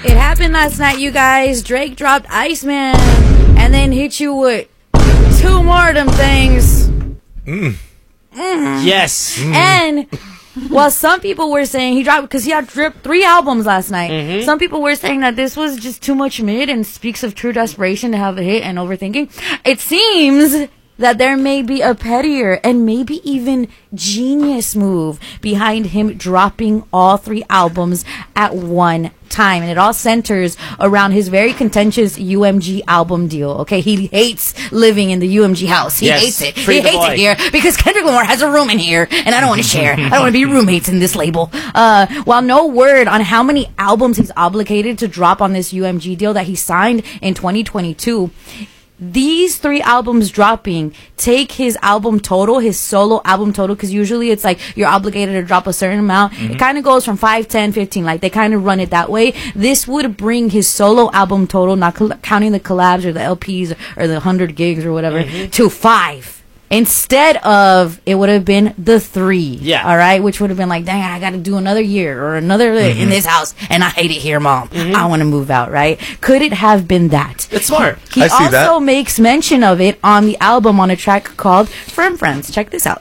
It happened last night, you guys. Drake dropped Iceman and then hit you with two more of them things. Yes. And while some people were saying he dropped, because he had dripped 3 albums last night, some people were saying that this was just too much mid and speaks of true desperation to have a hit and overthinking. It seems that there may be a pettier and maybe even genius move behind him dropping all 3 albums at one time, and it all centers around his very contentious UMG album deal. Okay, he hates living in the UMG house. He hates it. He hates it here because Kendrick Lamar has a room in here, and I don't want to share. I don't want to be roommates in this label. While no word on how many albums he's obligated to drop on this UMG deal that he signed in 2022. These 3 albums dropping take his album total, his solo album total, because usually it's like you're obligated to drop a certain amount. It kind of goes from 5, 10, 15. Like they kind of run it that way. This would bring his solo album total, not counting the collabs or the LPs or the 100 gigs or whatever, to 5. Instead of, it would have been the 3. Yeah. All right? Which would have been like, dang, I got to do another year or another in this house, and I hate it here, Mom. I want to move out, right? Could it have been that? It's smart. He also makes mention of it on the album on a track called Firm Friends. Check this out.